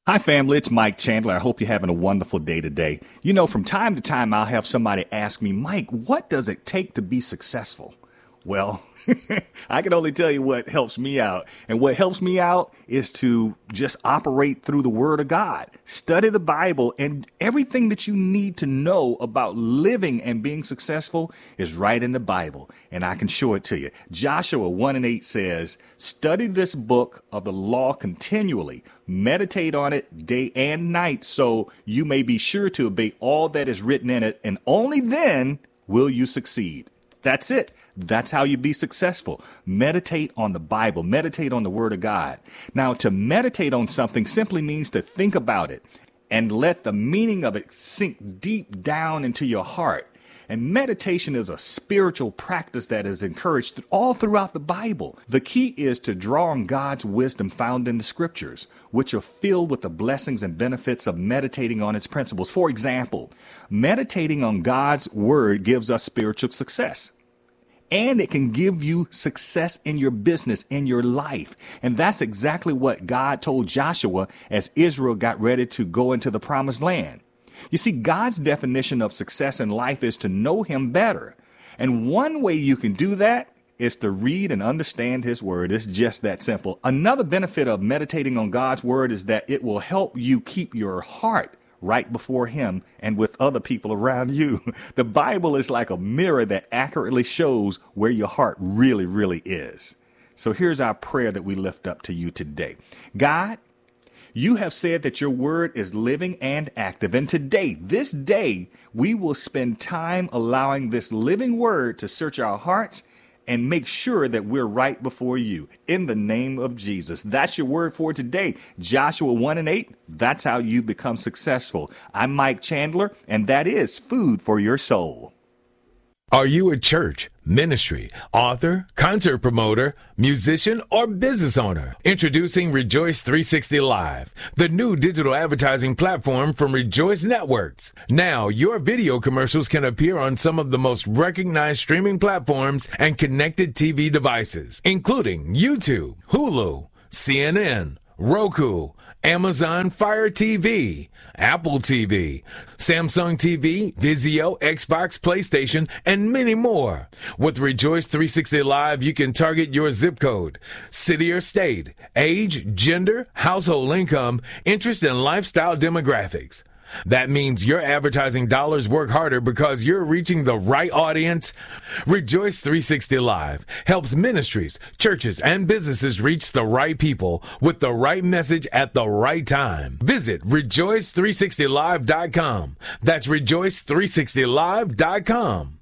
Hi, family. It's Mike Chandler. I hope you're having a wonderful day today. You know, from time to time, I'll have somebody ask me, Mike, what does it take to be successful? Well, I can only tell you what helps me out. And what helps me out is to just operate through the Word of God. Study the Bible, and everything that you need to know about living and being successful is right in the Bible. And I can show it to you. Joshua 1:8 says, study this book of the law continually. Meditate on it day and night so you may be sure to obey all that is written in it. And only then will you succeed. That's it. That's how you be successful. Meditate on the Bible. Meditate on the Word of God. Now, to meditate on something simply means to think about it and let the meaning of it sink deep down into your heart. And meditation is a spiritual practice that is encouraged all throughout the Bible. The key is to draw on God's wisdom found in the scriptures, which are filled with the blessings and benefits of meditating on its principles. For example, meditating on God's word gives us spiritual success. And it can give you success in your business, in your life. And that's exactly what God told Joshua as Israel got ready to go into the promised land. You see, God's definition of success in life is to know him better. And one way you can do that is to read and understand his word. It's just that simple. Another benefit of meditating on God's word is that it will help you keep your heart right before him and with other people around you. The Bible is like a mirror that accurately shows where your heart really, really is. So here's our prayer that we lift up to you today. God, you have said that your word is living and active. And today, this day, we will spend time allowing this living word to search our hearts and make sure that we're right before you in the name of Jesus. That's your word for today. Joshua 1:8. That's how you become successful. I'm Mike Chandler, and that is food for your soul. Are you a church, ministry, author, concert promoter, musician, or business owner? Introducing Rejoice 360 Live, the new digital advertising platform from Rejoice Networks. Now, your video commercials can appear on some of the most recognized streaming platforms and connected TV devices, including YouTube, Hulu, CNN, Roku, Amazon Fire TV, Apple TV, Samsung TV, Vizio, Xbox, PlayStation, and many more. With Rejoice 360 Live, you can target your zip code, city or state, age, gender, household income, interest, and lifestyle demographics. That means your advertising dollars work harder because you're reaching the right audience. Rejoice 360 Live helps ministries, churches, and businesses reach the right people with the right message at the right time. Visit rejoice360live.com. That's rejoice360live.com.